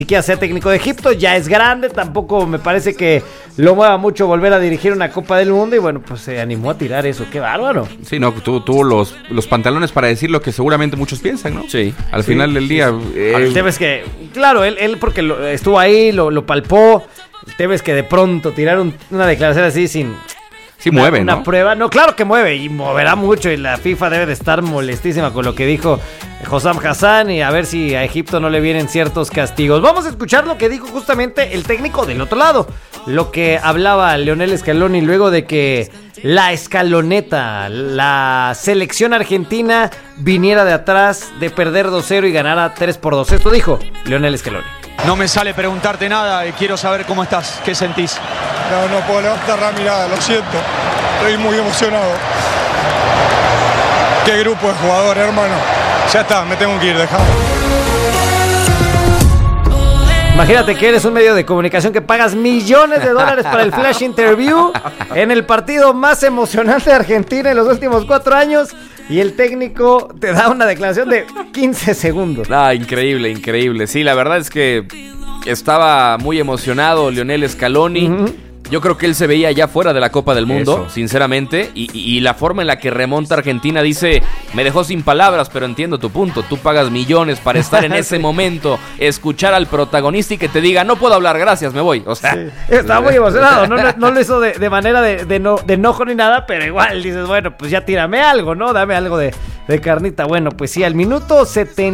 siquiera sea técnico de Egipto, ya es grande, tampoco me parece que lo mueva mucho volver a dirigir una Copa del Mundo y bueno, pues se animó a tirar eso, qué bárbaro. Sí, no, tuvo los pantalones para decir lo que seguramente muchos piensan, ¿no? Sí. Al final del día... El tema es que, claro, él porque estuvo ahí, lo palpó, el tema es que de pronto tiraron una declaración así sin... Sí mueve, una ¿no? prueba, no, claro que mueve y moverá mucho y la FIFA debe de estar molestísima con lo que dijo Hossam Hassan y a ver si a Egipto no le vienen ciertos castigos. Vamos a escuchar lo que dijo justamente el técnico del otro lado, lo que hablaba Lionel Scaloni luego de que la escaloneta, la selección argentina viniera de atrás de perder 2-0 y ganara 3-2. Esto dijo Lionel Scaloni. No me sale preguntarte nada y quiero saber cómo estás, qué sentís. No puedo levantar la mirada, lo siento. Estoy muy emocionado. Qué grupo de jugadores, hermano. Ya está, me tengo que ir, dejado. Imagínate que eres un medio de comunicación que pagas millones de dólares para el flash interview en el partido más emocionante de Argentina en los últimos 4 años y el técnico te da una declaración de 15 segundos. Increíble. Sí, la verdad es que estaba muy emocionado Lionel Scaloni. Uh-huh. Yo creo que él se veía ya fuera de la Copa del Mundo, sinceramente, y la forma en la que remonta Argentina dice, me dejó sin palabras, pero entiendo tu punto, tú pagas millones para estar en ese momento, escuchar al protagonista y que te diga, no puedo hablar, gracias, me voy, o sea... Sí. Estaba muy emocionado, no lo hizo de manera de enojo ni nada, pero igual dices, bueno, pues ya tírame algo, ¿no? Dame algo de carnita. Bueno, pues sí, al minuto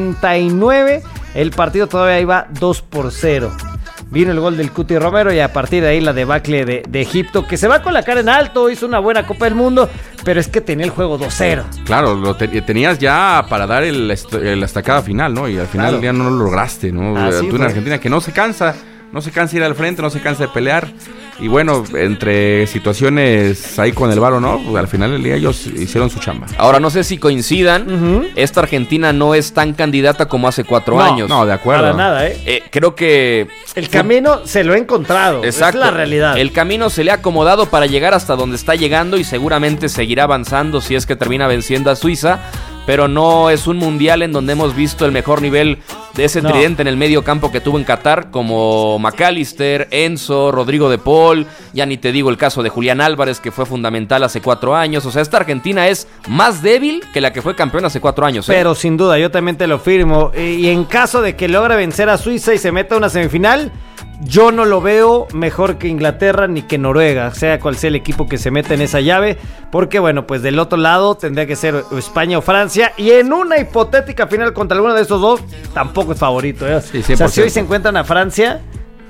79 el partido todavía iba 2-0. Vino el gol del Cuti Romero y a partir de ahí la debacle de Egipto, que se va con la cara en alto, hizo una buena Copa del Mundo, pero es que tenía el juego 2-0. Claro, tenías ya para dar la estacada final, ¿no? Y al final del día no lo lograste, ¿no? Tú en Argentina que no se cansa ir al frente, no se cansa de pelear. Y bueno, entre situaciones ahí con el VAR o no, al final del día ellos hicieron su chamba. Ahora, no sé si coincidan, esta Argentina no es tan candidata como hace 4 años. No, de acuerdo. Para nada, creo que... El camino se lo ha encontrado. Exacto. Es la realidad. El camino se le ha acomodado para llegar hasta donde está llegando y seguramente seguirá avanzando si es que termina venciendo a Suiza. Pero no es un mundial en donde hemos visto el mejor nivel de ese tridente en el medio campo que tuvo en Qatar, como McAllister, Enzo, Rodrigo de Paul, ya ni te digo el caso de Julián Álvarez, que fue fundamental hace 4 años. O sea, esta Argentina es más débil que la que fue campeona hace 4 años. Pero sin duda, yo también te lo firmo. Y en caso de que logre vencer a Suiza y se meta a una semifinal, yo no lo veo mejor que Inglaterra ni que Noruega, sea cual sea el equipo que se meta en esa llave, porque bueno, pues del otro lado tendría que ser España o Francia, y en una hipotética final contra alguno de estos dos, tampoco es favorito, ¿eh? Sí, o sea, si hoy se encuentran a Francia,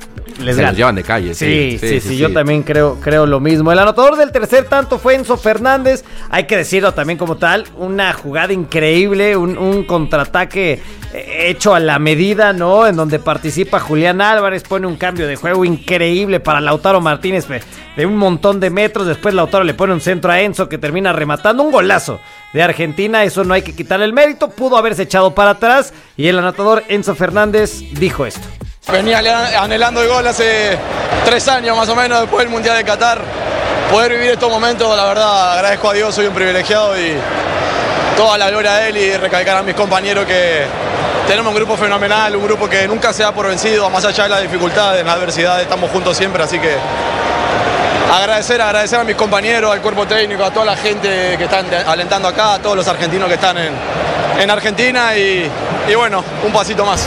les los llevan de calle. Sí, yo también creo lo mismo. El anotador del tercer tanto fue Enzo Fernández, hay que decirlo también como tal, una jugada increíble, un contraataque hecho a la medida, ¿no? En donde participa Julián Álvarez, pone un cambio de juego increíble para Lautaro Martínez de un montón de metros, después Lautaro le pone un centro a Enzo que termina rematando, un golazo de Argentina, eso no hay que quitarle el mérito, pudo haberse echado para atrás y el anotador Enzo Fernández dijo esto. Venía anhelando el gol hace 3 años más o menos después del Mundial de Qatar. Poder vivir estos momentos, la verdad, agradezco a Dios, soy un privilegiado y toda la gloria a él y recalcar a mis compañeros que tenemos un grupo fenomenal, un grupo que nunca se da por vencido, más allá de las dificultades, en la adversidad, estamos juntos siempre, así que agradecer a mis compañeros, al cuerpo técnico, a toda la gente que están alentando acá, a todos los argentinos que están en Argentina y bueno, un pasito más.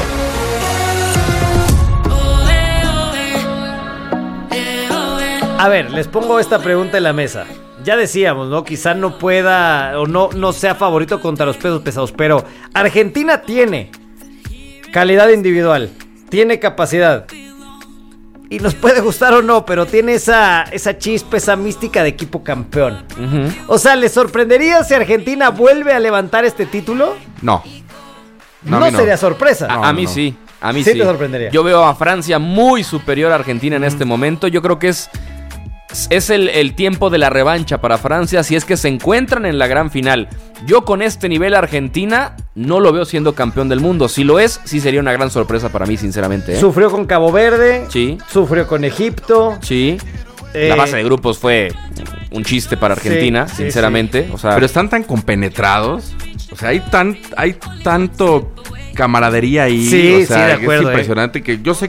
A ver, les pongo esta pregunta en la mesa. Ya decíamos, ¿no? Quizá no pueda o no sea favorito contra los pesos pesados, pero Argentina tiene calidad individual, tiene capacidad. Y nos puede gustar o no, pero tiene esa chispa, esa mística de equipo campeón. Uh-huh. O sea, ¿les sorprendería si Argentina vuelve a levantar este título? No. No sería sorpresa. A mí sí. A mí sí. Te sorprendería. Yo veo a Francia muy superior a Argentina en este momento. Yo creo que es el tiempo de la revancha para Francia si es que se encuentran en la gran final. Yo con este nivel Argentina no lo veo siendo campeón del mundo. Si lo es, sí sería una gran sorpresa para mí, sinceramente, ¿eh? Sufrió con Cabo Verde. Sí. Sufrió con Egipto. Sí. La fase de grupos fue un chiste para Argentina, sinceramente. Sí. O sea, pero están tan compenetrados. O sea, hay tanto camaradería ahí. Sí, o sea, sí, de acuerdo. Es impresionante que yo sé